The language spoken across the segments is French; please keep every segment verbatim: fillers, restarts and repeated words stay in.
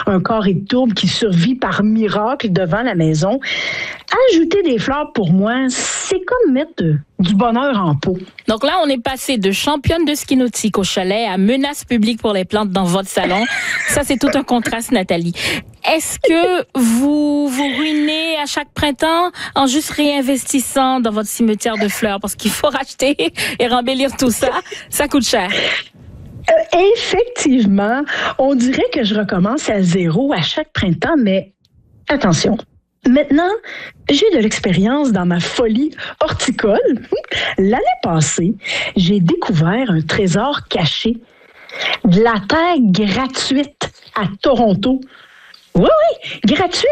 un carré de tourbe qui survit par miracle devant la maison. Ajouter des fleurs, pour moi, c'est comme mettre du bonheur en pot. Donc là, on est passé de championne de ski nautique au chalet à menace publique pour les plantes dans votre salon. Ça, c'est tout un contraste, Nathalie. Est-ce que vous vous ruinez à chaque printemps en juste réinvestissant dans votre cimetière de fleurs? Parce qu'il faut racheter et rembellir tout ça. Ça coûte cher. Euh, effectivement, on dirait que je recommence à zéro à chaque printemps, mais attention. Maintenant, j'ai de l'expérience dans ma folie horticole. L'année passée, j'ai découvert un trésor caché. De la terre gratuite à Toronto. Oui, oui, gratuite.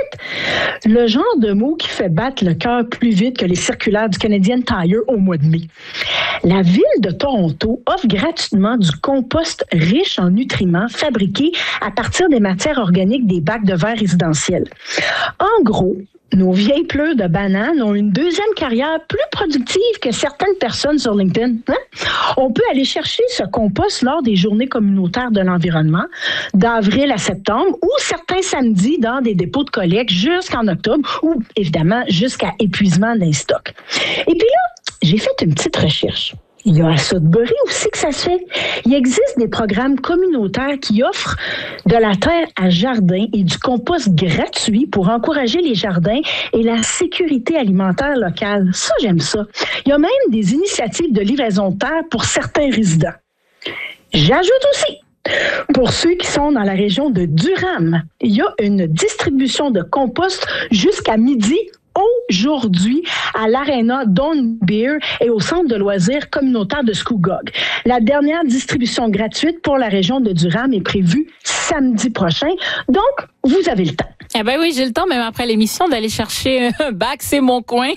Le genre de mot qui fait battre le cœur plus vite que les circulaires du Canadian Tire au mois de mai. La ville de Toronto offre gratuitement du compost riche en nutriments fabriqué à partir des matières organiques des bacs de verre résidentiels. En gros, nos vieilles pleurs de bananes ont une deuxième carrière plus productive que certaines personnes sur LinkedIn. Hein? On peut aller chercher ce compost lors des journées communautaires de l'environnement, d'avril à septembre, ou certains samedis dans des dépôts de collecte jusqu'en octobre, ou évidemment jusqu'à épuisement d'un stock. Et puis là, j'ai fait une petite recherche. Il y a à Sudbury aussi que ça se fait. Il existe des programmes communautaires qui offrent de la terre à jardin et du compost gratuit pour encourager les jardins et la sécurité alimentaire locale. Ça, j'aime ça. Il y a même des initiatives de livraison de terre pour certains résidents. J'ajoute aussi, pour ceux qui sont dans la région de Durham, il y a une distribution de compost jusqu'à midi aujourd'hui à l'Arena Dawn Beer et au centre de loisirs communautaire de Scugog. La dernière distribution gratuite pour la région de Durham est prévue samedi prochain. Donc, vous avez le temps. Eh ben oui, j'ai le temps, même après l'émission, d'aller chercher un bac, c'est mon coin.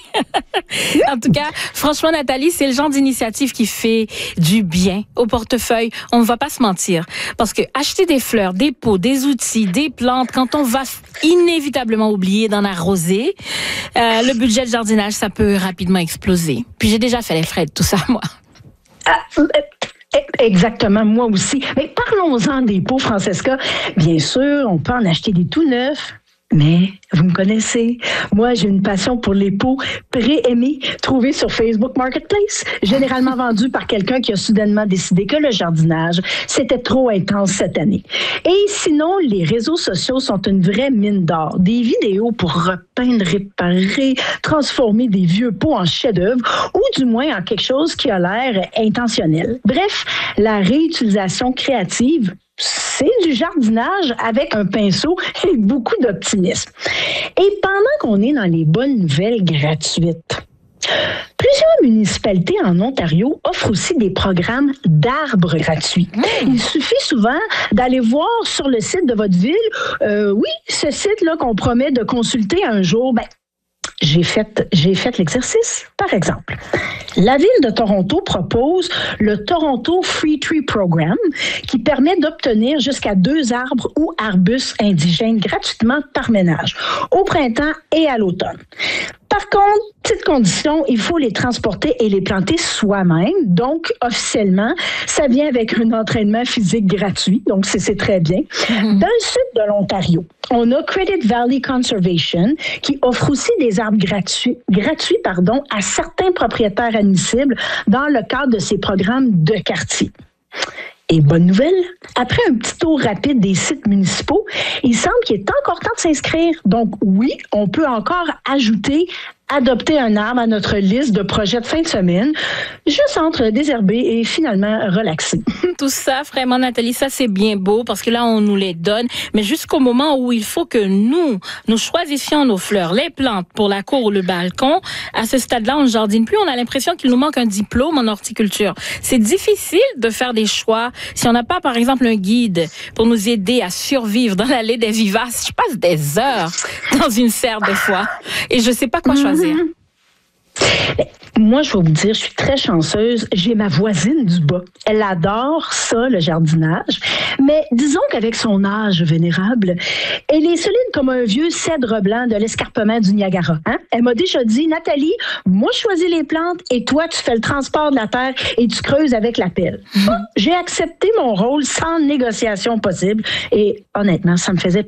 En tout cas, franchement, Nathalie, c'est le genre d'initiative qui fait du bien au portefeuille. On ne va pas se mentir. Parce que acheter des fleurs, des pots, des outils, des plantes, quand on va inévitablement oublier d'en arroser, euh, le budget de jardinage, ça peut rapidement exploser. Puis j'ai déjà fait les frais de tout ça, moi. Ah, euh... Exactement, moi aussi. Mais parlons-en des pots, Francesca. Bien sûr, on peut en acheter des tout neufs. Mais vous me connaissez, moi j'ai une passion pour les pots pré-aimés trouvés sur Facebook Marketplace, généralement vendus par quelqu'un qui a soudainement décidé que le jardinage, c'était trop intense cette année. Et sinon, les réseaux sociaux sont une vraie mine d'or. Des vidéos pour repeindre, réparer, transformer des vieux pots en chef-d'œuvre ou du moins en quelque chose qui a l'air intentionnel. Bref, la réutilisation créative, c'est du jardinage avec un pinceau et beaucoup d'optimisme. Et pendant qu'on est dans les bonnes nouvelles gratuites, plusieurs municipalités en Ontario offrent aussi des programmes d'arbres gratuits. Il suffit souvent d'aller voir sur le site de votre ville, euh, oui, ce site-là qu'on promet de consulter un jour, ben, J'ai fait, j'ai fait l'exercice, par exemple. La ville de Toronto propose le Toronto Free Tree Program qui permet d'obtenir jusqu'à deux arbres ou arbustes indigènes gratuitement par ménage, au printemps et à l'automne. Par contre, petite condition, il faut les transporter et les planter soi-même. Donc, officiellement, ça vient avec un entraînement physique gratuit. Donc, c'est, c'est très bien. Mm-hmm. Dans le sud de l'Ontario, on a Credit Valley Conservation qui offre aussi des arbres gratuits, gratuits pardon, à certains propriétaires admissibles dans le cadre de ces programmes de quartier. Et bonne nouvelle, après un petit tour rapide des sites municipaux, il semble qu'il est encore temps de s'inscrire. Donc oui, on peut encore ajouter, adopter un arbre à notre liste de projets de fin de semaine, juste entre désherber et finalement relaxer. Tout ça, vraiment, Nathalie, ça c'est bien beau parce que là, on nous les donne, mais jusqu'au moment où il faut que nous, nous choisissions nos fleurs, les plantes pour la cour ou le balcon, à ce stade-là, on ne jardine plus, on a l'impression qu'il nous manque un diplôme en horticulture. C'est difficile de faire des choix si on n'a pas, par exemple, un guide pour nous aider à survivre dans l'allée des vivaces. Je passe des heures dans une serre des fois et je ne sais pas quoi choisir. Moi, je vais vous dire, je suis très chanceuse. J'ai ma voisine du bas. Elle adore ça, le jardinage. Mais disons qu'avec son âge vénérable, elle est solide comme un vieux cèdre blanc de l'escarpement du Niagara. Hein? Elle m'a déjà dit, Nathalie, moi, je choisis les plantes et toi, tu fais le transport de la terre et tu creuses avec la pelle. Mm-hmm. J'ai accepté mon rôle sans négociation possible et honnêtement, ça me faisait